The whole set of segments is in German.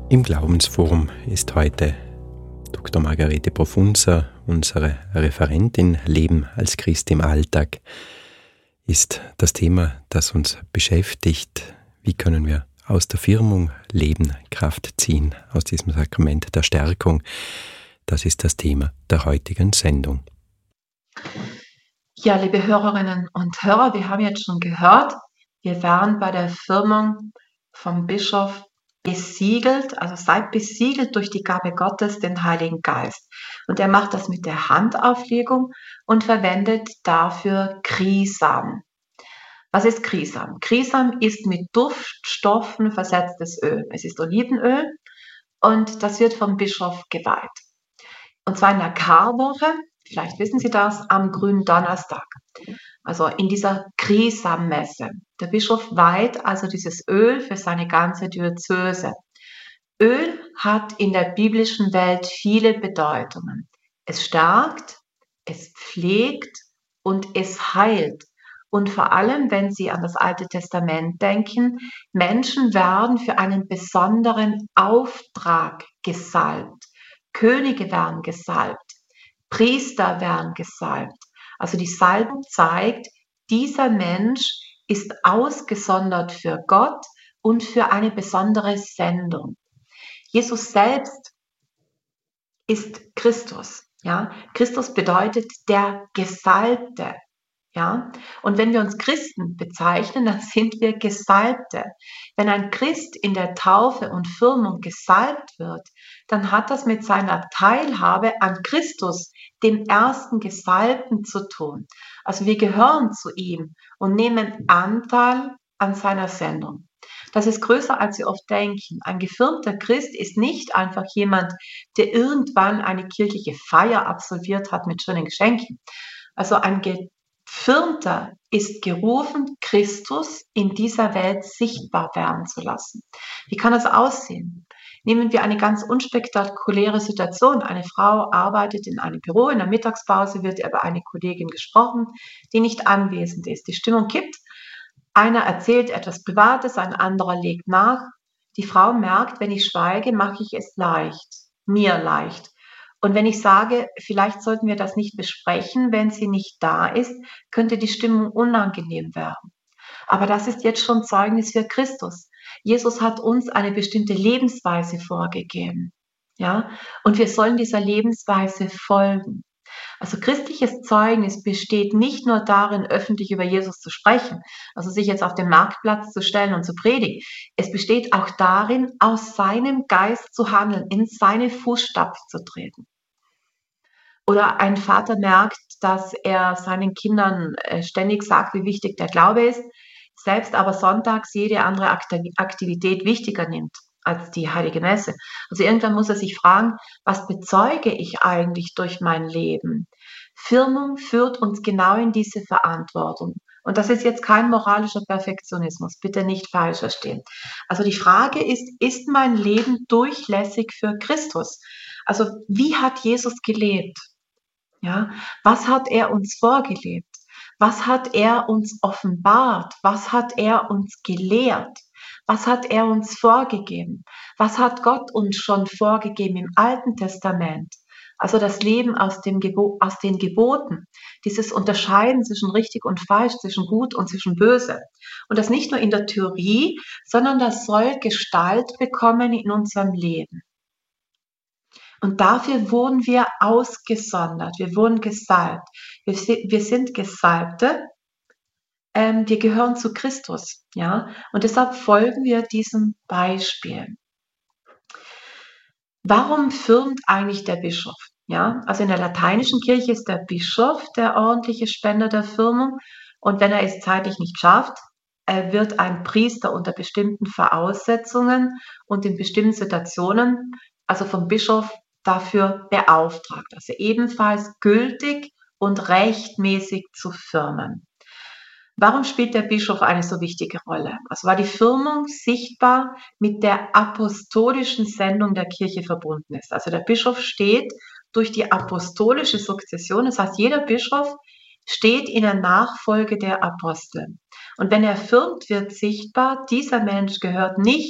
Im Glaubensforum ist heute Dr. Margarete Profunzer, unsere Referentin. Leben als Christ im Alltag ist das Thema, das uns beschäftigt. Wie können wir aus der Firmung Leben, Kraft ziehen, aus diesem Sakrament der Stärkung? Das ist das Thema der heutigen Sendung. Ja, liebe Hörerinnen und Hörer, wir haben jetzt schon gehört, wir werden bei der Firmung vom Bischof besiegelt, also seid besiegelt durch die Gabe Gottes, den Heiligen Geist. Und er macht das mit der Handauflegung und verwendet dafür Chrisam. Was ist Chrisam? Chrisam ist mit Duftstoffen versetztes Öl. Es ist Olivenöl und das wird vom Bischof geweiht. Und zwar in der Karwoche, vielleicht wissen Sie das, am grünen Donnerstag. Also in dieser Chrisam-Messe. Der Bischof weiht also dieses Öl für seine ganze Diözese. Öl hat in der biblischen Welt viele Bedeutungen. Es stärkt, es pflegt und es heilt. Und vor allem, wenn Sie an das Alte Testament denken, Menschen werden für einen besonderen Auftrag gesalbt. Könige werden gesalbt. Priester werden gesalbt. Also die Salbung zeigt, dieser Mensch ist ausgesondert für Gott und für eine besondere Sendung. Jesus selbst ist Christus. Ja? Christus bedeutet der Gesalbte. Ja? Und wenn wir uns Christen bezeichnen, dann sind wir Gesalbte. Wenn ein Christ in der Taufe und Firmung gesalbt wird, dann hat das mit seiner Teilhabe an Christus, dem ersten Gesalbten, zu tun. Also wir gehören zu ihm und nehmen Anteil an seiner Sendung. Das ist größer, als wir oft denken. Ein gefirmter Christ ist nicht einfach jemand, der irgendwann eine kirchliche Feier absolviert hat mit schönen Geschenken. Also ein Gefirmter ist gerufen, Christus in dieser Welt sichtbar werden zu lassen. Wie kann das aussehen? Nehmen wir eine ganz unspektakuläre Situation. Eine Frau arbeitet in einem Büro, in der Mittagspause wird über eine Kollegin gesprochen, die nicht anwesend ist. Die Stimmung kippt. Einer erzählt etwas Privates, ein anderer legt nach. Die Frau merkt, wenn ich schweige, mache ich es leicht, mir leicht. Und wenn ich sage, vielleicht sollten wir das nicht besprechen, wenn sie nicht da ist, könnte die Stimmung unangenehm werden. Aber das ist jetzt schon Zeugnis für Christus. Jesus hat uns eine bestimmte Lebensweise vorgegeben. Ja? Und wir sollen dieser Lebensweise folgen. Also christliches Zeugnis besteht nicht nur darin, öffentlich über Jesus zu sprechen, also sich jetzt auf den Marktplatz zu stellen und zu predigen. Es besteht auch darin, aus seinem Geist zu handeln, in seine Fußstapfen zu treten. Oder ein Vater merkt, dass er seinen Kindern ständig sagt, wie wichtig der Glaube ist, selbst aber sonntags jede andere Aktivität wichtiger nimmt als die Heilige Messe. Also irgendwann muss er sich fragen, was bezeuge ich eigentlich durch mein Leben? Firmung führt uns genau in diese Verantwortung. Und das ist jetzt kein moralischer Perfektionismus, bitte nicht falsch verstehen. Also die Frage ist mein Leben durchlässig für Christus? Also wie hat Jesus gelebt? Ja, was hat er uns vorgelebt? Was hat er uns offenbart? Was hat er uns gelehrt? Was hat er uns vorgegeben? Was hat Gott uns schon vorgegeben im Alten Testament? Also das Leben aus den Geboten, dieses Unterscheiden zwischen richtig und falsch, zwischen gut und zwischen böse. Und das nicht nur in der Theorie, sondern das soll Gestalt bekommen in unserem Leben. Und dafür wurden wir ausgesondert, wir wurden gesalbt. Wir sind Gesalbte, wir gehören zu Christus, ja, und deshalb folgen wir diesem Beispiel. Warum firmt eigentlich der Bischof? Ja, also in der lateinischen Kirche ist der Bischof der ordentliche Spender der Firmung, und wenn er es zeitlich nicht schafft, wird ein Priester unter bestimmten Voraussetzungen und in bestimmten Situationen, also vom Bischof dafür beauftragt, also ebenfalls gültig und rechtmäßig zu firmen. Warum spielt der Bischof eine so wichtige Rolle? Also war die Firmung sichtbar mit der apostolischen Sendung der Kirche verbunden ist. Also der Bischof steht durch die apostolische Sukzession, das heißt, jeder Bischof steht in der Nachfolge der Apostel. Und wenn er firmt, wird sichtbar, dieser Mensch gehört nicht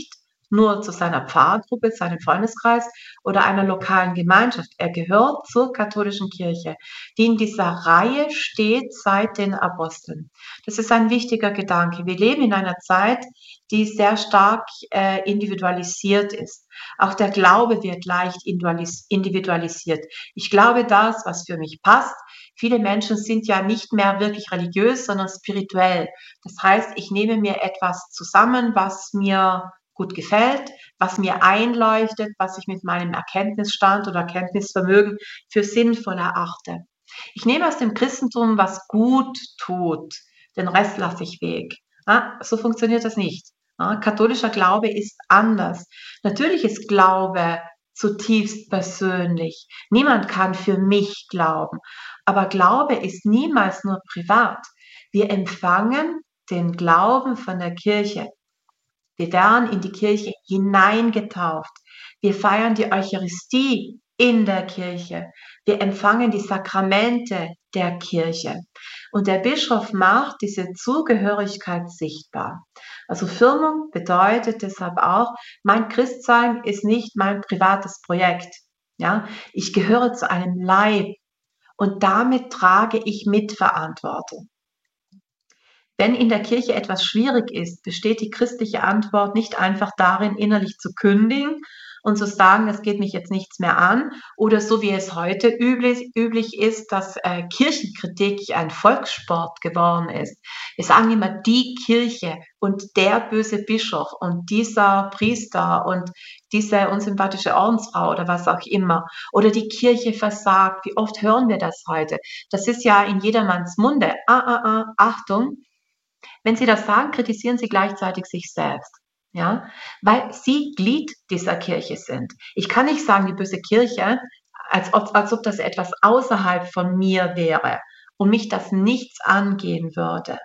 nur zu seiner Pfarrgruppe, seinem Freundeskreis oder einer lokalen Gemeinschaft. Er gehört zur katholischen Kirche, die in dieser Reihe steht seit den Aposteln. Das ist ein wichtiger Gedanke. Wir leben in einer Zeit, die sehr stark individualisiert ist. Auch der Glaube wird leicht individualisiert. Ich glaube das, was für mich passt. Viele Menschen sind ja nicht mehr wirklich religiös, sondern spirituell. Das heißt, ich nehme mir etwas zusammen, was mir gut gefällt, was mir einleuchtet, was ich mit meinem Erkenntnisstand oder Erkenntnisvermögen für sinnvoll erachte. Ich nehme aus dem Christentum, was gut tut. Den Rest lasse ich weg. Ja, so funktioniert das nicht. Ja, katholischer Glaube ist anders. Natürlich ist Glaube zutiefst persönlich. Niemand kann für mich glauben. Aber Glaube ist niemals nur privat. Wir empfangen den Glauben von der Kirche. Wir werden in die Kirche hineingetauft. Wir feiern die Eucharistie in der Kirche. Wir empfangen die Sakramente der Kirche. Und der Bischof macht diese Zugehörigkeit sichtbar. Also Firmung bedeutet deshalb auch, mein Christsein ist nicht mein privates Projekt. Ja, ich gehöre zu einem Leib und damit trage ich Mitverantwortung. Wenn in der Kirche etwas schwierig ist, besteht die christliche Antwort nicht einfach darin, innerlich zu kündigen und zu sagen, es geht mich jetzt nichts mehr an, oder so wie es heute üblich ist, dass Kirchenkritik ein Volkssport geworden ist. Wir sagen immer die Kirche und der böse Bischof und dieser Priester und diese unsympathische Ordensfrau oder was auch immer. Oder die Kirche versagt. Wie oft hören wir das heute? Das ist ja in jedermanns Munde. Achtung. Wenn Sie das sagen, kritisieren Sie gleichzeitig sich selbst, ja, weil Sie Glied dieser Kirche sind. Ich kann nicht sagen, die böse Kirche, als ob das etwas außerhalb von mir wäre und mich das nichts angehen würde.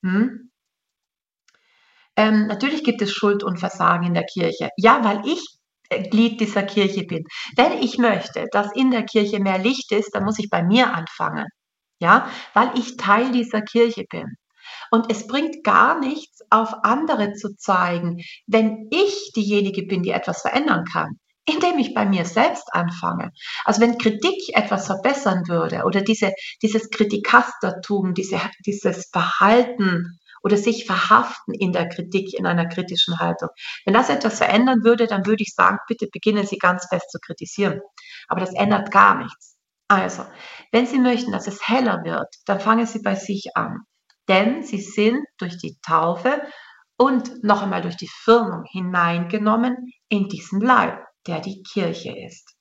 Natürlich gibt es Schuld und Versagen in der Kirche. Ja, weil ich Glied dieser Kirche bin. Wenn ich möchte, dass in der Kirche mehr Licht ist, dann muss ich bei mir anfangen, ja, weil ich Teil dieser Kirche bin. Und es bringt gar nichts, auf andere zu zeigen, wenn ich diejenige bin, die etwas verändern kann, indem ich bei mir selbst anfange. Also wenn Kritik etwas verbessern würde oder dieses Kritikastertum, dieses Verhalten oder sich verhaften in der Kritik, in einer kritischen Haltung, wenn das etwas verändern würde, dann würde ich sagen, bitte beginnen Sie ganz fest zu kritisieren. Aber das ändert gar nichts. Also, wenn Sie möchten, dass es heller wird, dann fangen Sie bei sich an. Denn sie sind durch die Taufe und noch einmal durch die Firmung hineingenommen in diesen Leib, der die Kirche ist.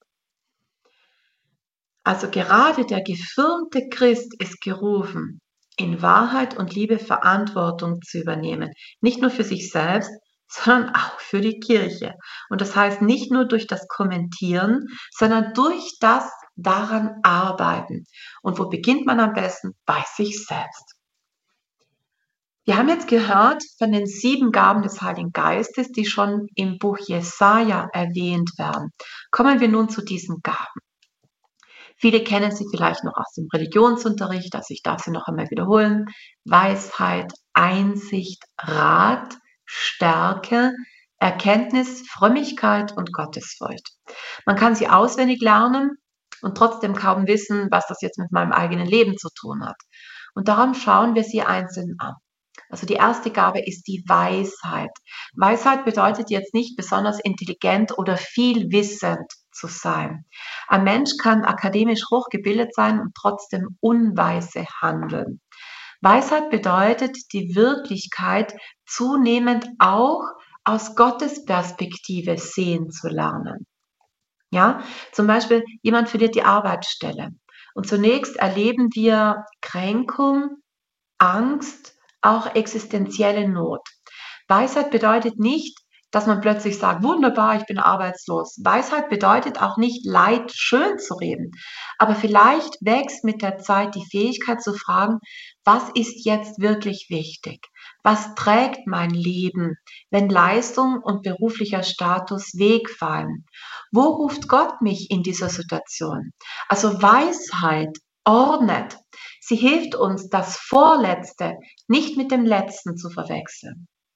Also gerade der gefirmte Christ ist gerufen, in Wahrheit und Liebe Verantwortung zu übernehmen. Nicht nur für sich selbst, sondern auch für die Kirche. Und das heißt nicht nur durch das Kommentieren, sondern durch das daran arbeiten. Und wo beginnt man am besten? Bei sich selbst. Wir haben jetzt gehört von den 7 Gaben des Heiligen Geistes, die schon im Buch Jesaja erwähnt werden. Kommen wir nun zu diesen Gaben. Viele kennen sie vielleicht noch aus dem Religionsunterricht, also ich darf sie noch einmal wiederholen. Weisheit, Einsicht, Rat, Stärke, Erkenntnis, Frömmigkeit und Gottesfurcht. Man kann sie auswendig lernen und trotzdem kaum wissen, was das jetzt mit meinem eigenen Leben zu tun hat. Und darum schauen wir sie einzeln an. Also die erste Gabe ist die Weisheit. Weisheit bedeutet jetzt nicht besonders intelligent oder viel wissend zu sein. Ein Mensch kann akademisch hochgebildet sein und trotzdem unweise handeln. Weisheit bedeutet, die Wirklichkeit zunehmend auch aus Gottes Perspektive sehen zu lernen. Ja, zum Beispiel, jemand verliert die Arbeitsstelle. Und zunächst erleben wir Kränkung, Angst, auch existenzielle Not. Weisheit bedeutet nicht, dass man plötzlich sagt, wunderbar, ich bin arbeitslos. Weisheit bedeutet auch nicht, Leid schön zu reden. Aber vielleicht wächst mit der Zeit die Fähigkeit zu fragen, was ist jetzt wirklich wichtig? Was trägt mein Leben, wenn Leistung und beruflicher Status wegfallen? Wo ruft Gott mich in dieser Situation? Also Weisheit ordnet. Sie hilft uns, das Vorletzte nicht mit dem Letzten zu verwechseln.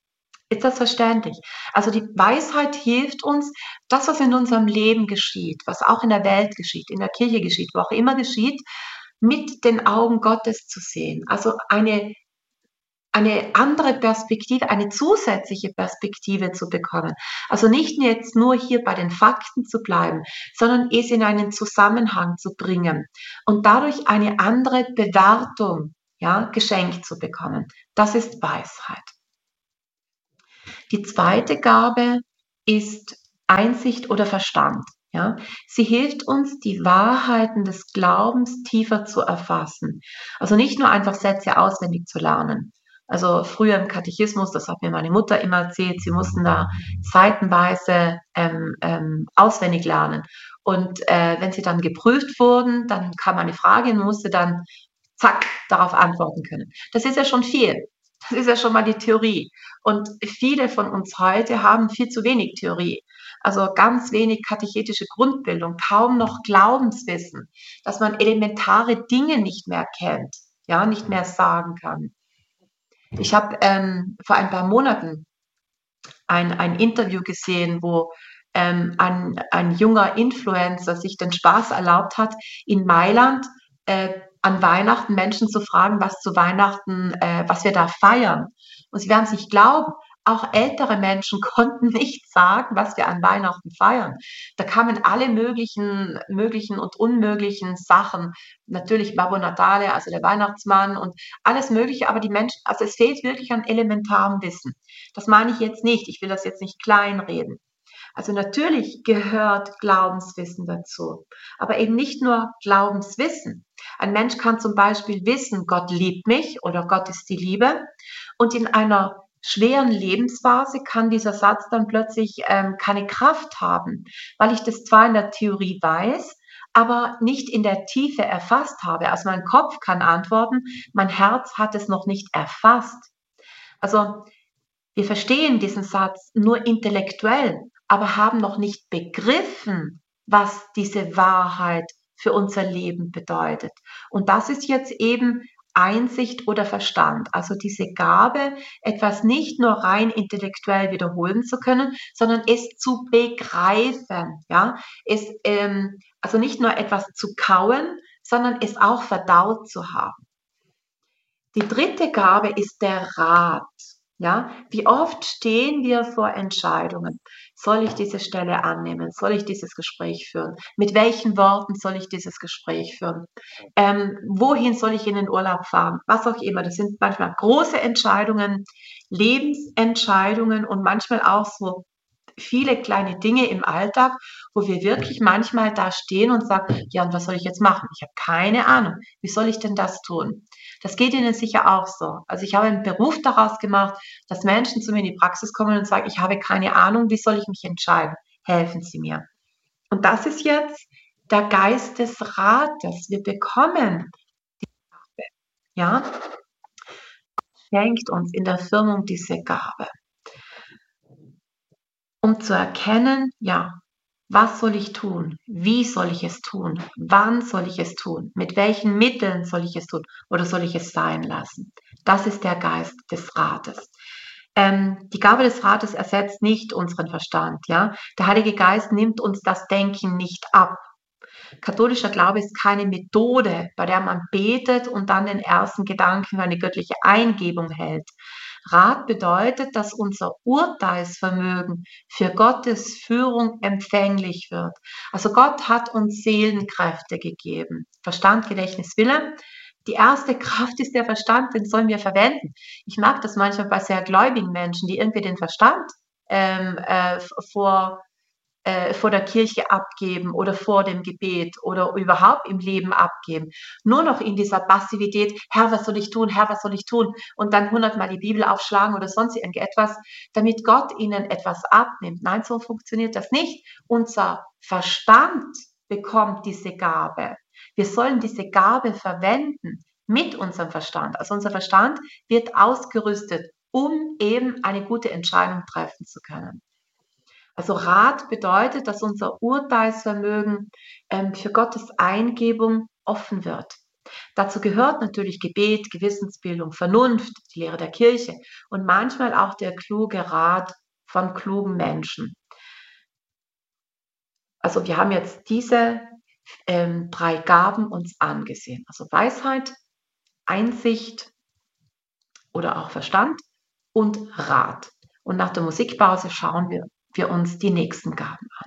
Ist das verständlich? Also die Weisheit hilft uns, das, was in unserem Leben geschieht, was auch in der Welt geschieht, in der Kirche geschieht, wo auch immer geschieht, mit den Augen Gottes zu sehen. Also eine andere Perspektive, eine zusätzliche Perspektive zu bekommen. Also nicht jetzt nur hier bei den Fakten zu bleiben, sondern es in einen Zusammenhang zu bringen und dadurch eine andere Bewertung, ja, geschenkt zu bekommen. Das ist Weisheit. Die zweite Gabe ist Einsicht oder Verstand. Ja? Sie hilft uns, die Wahrheiten des Glaubens tiefer zu erfassen. Also nicht nur einfach Sätze auswendig zu lernen. Also früher im Katechismus, das hat mir meine Mutter immer erzählt, sie mussten da seitenweise auswendig lernen. Und wenn sie dann geprüft wurden, dann kam eine Frage und musste dann zack darauf antworten können. Das ist ja schon viel. Das ist ja schon mal die Theorie. Und viele von uns heute haben viel zu wenig Theorie. Also ganz wenig katechetische Grundbildung, kaum noch Glaubenswissen, dass man elementare Dinge nicht mehr kennt, ja, nicht mehr sagen kann. Ich habe vor ein paar Monaten ein Interview gesehen, wo ein junger Influencer sich den Spaß erlaubt hat, in Mailand an Weihnachten Menschen zu fragen, was zu Weihnachten, was wir da feiern. Und sie werden es nicht glauben, auch ältere Menschen konnten nicht sagen, was wir an Weihnachten feiern. Da kamen alle möglichen und unmöglichen Sachen. Natürlich Babbo Natale, also der Weihnachtsmann und alles Mögliche, aber die Menschen, also es fehlt wirklich an elementarem Wissen. Das meine ich jetzt nicht. Ich will das jetzt nicht kleinreden. Also natürlich gehört Glaubenswissen dazu, aber eben nicht nur Glaubenswissen. Ein Mensch kann zum Beispiel wissen, Gott liebt mich oder Gott ist die Liebe, und in einer schweren Lebensphase kann dieser Satz dann plötzlich keine Kraft haben, weil ich das zwar in der Theorie weiß, aber nicht in der Tiefe erfasst habe. Also mein Kopf kann antworten, mein Herz hat es noch nicht erfasst. Also wir verstehen diesen Satz nur intellektuell, aber haben noch nicht begriffen, was diese Wahrheit für unser Leben bedeutet. Und das ist jetzt eben Einsicht oder Verstand, also diese Gabe, etwas nicht nur rein intellektuell wiederholen zu können, sondern es zu begreifen. Ja? Also nicht nur etwas zu kauen, sondern es auch verdaut zu haben. Die dritte Gabe ist der Rat. Ja, wie oft stehen wir vor Entscheidungen? Soll ich diese Stelle annehmen? Soll ich dieses Gespräch führen? Mit welchen Worten soll ich dieses Gespräch führen? Wohin soll ich in den Urlaub fahren? Was auch immer. Das sind manchmal große Entscheidungen, Lebensentscheidungen und manchmal auch so viele kleine Dinge im Alltag, wo wir wirklich manchmal da stehen und sagen, ja, und was soll ich jetzt machen? Ich habe keine Ahnung. Wie soll ich denn das tun? Das geht Ihnen sicher auch so. Also ich habe einen Beruf daraus gemacht, dass Menschen zu mir in die Praxis kommen und sagen, ich habe keine Ahnung, wie soll ich mich entscheiden? Helfen Sie mir. Und das ist jetzt der Geist des Rates. Wir bekommen die Gabe. Ja? Schenkt uns in der Firmung diese Gabe, um zu erkennen, ja, was soll ich tun? Wie soll ich es tun? Wann soll ich es tun? Mit welchen Mitteln soll ich es tun? Oder soll ich es sein lassen? Das ist der Geist des Rates. Die Gabe des Rates ersetzt nicht unseren Verstand. Ja? Der Heilige Geist nimmt uns das Denken nicht ab. Katholischer Glaube ist keine Methode, bei der man betet und dann den ersten Gedanken für eine göttliche Eingebung hält. Rat bedeutet, dass unser Urteilsvermögen für Gottes Führung empfänglich wird. Also Gott hat uns Seelenkräfte gegeben. Verstand, Gedächtnis, Wille. Die erste Kraft ist der Verstand, den sollen wir verwenden. Ich mag das manchmal bei sehr gläubigen Menschen, die irgendwie den Verstand vor der Kirche abgeben oder vor dem Gebet oder überhaupt im Leben abgeben. Nur noch in dieser Passivität, Herr, was soll ich tun? Herr, was soll ich tun? Und dann 100-mal die Bibel aufschlagen oder sonst irgendetwas, damit Gott ihnen etwas abnimmt. Nein, so funktioniert das nicht. Unser Verstand bekommt diese Gabe. Wir sollen diese Gabe verwenden mit unserem Verstand. Also unser Verstand wird ausgerüstet, um eben eine gute Entscheidung treffen zu können. Also Rat bedeutet, dass unser Urteilsvermögen für Gottes Eingebung offen wird. Dazu gehört natürlich Gebet, Gewissensbildung, Vernunft, die Lehre der Kirche und manchmal auch der kluge Rat von klugen Menschen. Also wir haben jetzt diese 3 Gaben uns angesehen. Also Weisheit, Einsicht oder auch Verstand und Rat. Und nach der Musikpause schauen wir uns die nächsten Gaben an.